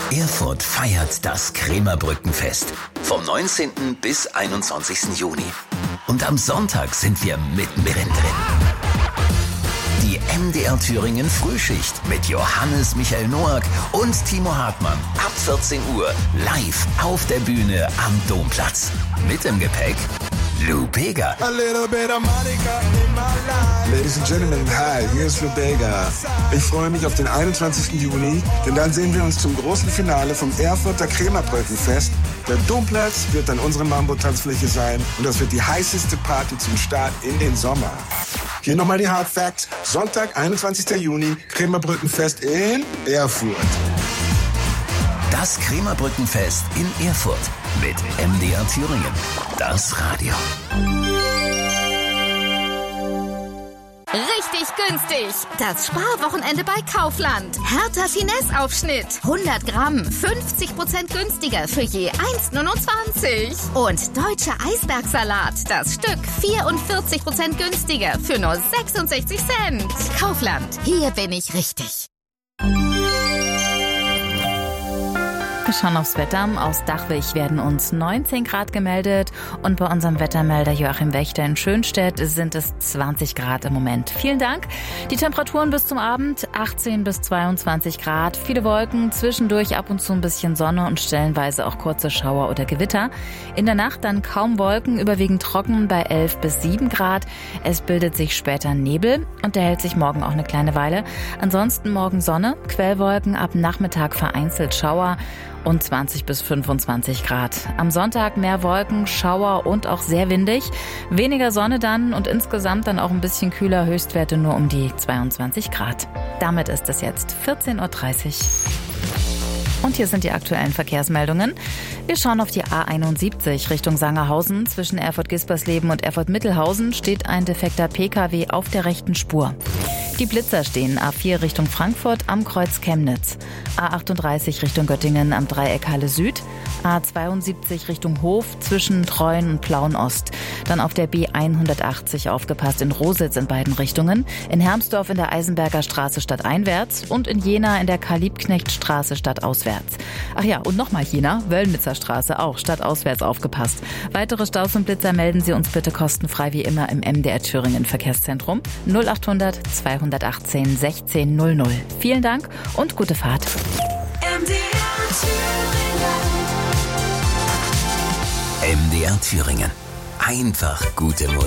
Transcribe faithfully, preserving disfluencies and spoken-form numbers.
Erfurt feiert das Krämerbrückenfest vom neunzehnten bis einundzwanzigsten Juni. Und am Sonntag sind wir mittendrin drin. Die M D R Thüringen Frühschicht mit Johannes Michael Noack und Timo Hartmann. Ab vierzehn Uhr live auf der Bühne am Domplatz. Mit im Gepäck Lou Bega. A little bit of Monica in my life. Ladies and Gentlemen, hi, hier ist Lou Bega. Ich freue mich auf den einundzwanzigsten Juni, denn dann sehen wir uns zum großen Finale vom Erfurter Krämerbrückenfest. Der Domplatz wird dann unsere Mambo-Tanzfläche sein und das wird die heißeste Party zum Start in den Sommer. Hier nochmal die Hard Facts. Sonntag, einundzwanzigsten Juni, Krämerbrückenfest in Erfurt. Das Krämerbrückenfest in Erfurt mit M D R Thüringen. Das Radio. Richtig günstig. Das Sparwochenende bei Kaufland. Hertha Finesse-Aufschnitt. hundert Gramm, fünfzig Prozent günstiger für je eins Komma neunundzwanzig. Und deutscher Eisbergsalat. Das Stück vierundvierzig Prozent günstiger für nur sechsundsechzig Cent. Kaufland. Hier bin ich richtig. Wir schauen aufs Wetter. Aus Dachwig werden uns neunzehn Grad gemeldet und bei unserem Wettermelder Joachim Wächter in Schönstedt sind es zwanzig Grad im Moment. Vielen Dank. Die Temperaturen bis zum Abend achtzehn bis zweiundzwanzig Grad. Viele Wolken, zwischendurch ab und zu ein bisschen Sonne und stellenweise auch kurze Schauer oder Gewitter. In der Nacht dann kaum Wolken, überwiegend trocken bei elf bis sieben Grad. Es bildet sich später Nebel und der hält sich morgen auch eine kleine Weile. Ansonsten morgen Sonne, Quellwolken, ab Nachmittag vereinzelt Schauer und zwanzig bis fünfundzwanzig Grad. Am Sonntag mehr Wolken, Schauer und auch sehr windig. Weniger Sonne dann und insgesamt dann auch ein bisschen kühler, Höchstwerte nur um die zweiundzwanzig Grad. Damit ist es jetzt vierzehn Uhr dreißig. Und hier sind die aktuellen Verkehrsmeldungen. Wir schauen auf die A einundsiebzig Richtung Sangerhausen. Zwischen Erfurt-Gispersleben und Erfurt-Mittelhausen steht ein defekter P K W auf der rechten Spur. Die Blitzer stehen A vier Richtung Frankfurt am Kreuz Chemnitz, A achtunddreißig Richtung Göttingen am Dreieck Halle Süd, A zweiundsiebzig Richtung Hof zwischen Treuen und Plauen Ost. Dann auf der B hundertachtzig aufgepasst in Rositz in beiden Richtungen, in Hermsdorf in der Eisenberger Straße stadteinwärts und in Jena in der Karl-Liebknecht-Straße stadtauswärts. Ach ja, und nochmal Jena, Wöllnitzer Straße auch stadtauswärts aufgepasst. Weitere Staus und Blitzer melden Sie uns bitte kostenfrei wie immer im M D R Thüringen Verkehrszentrum null achthundert zweihundertachtzehn sechzehn null null. Vielen Dank und gute Fahrt. M D R Thüringen. Einfach gute Musik.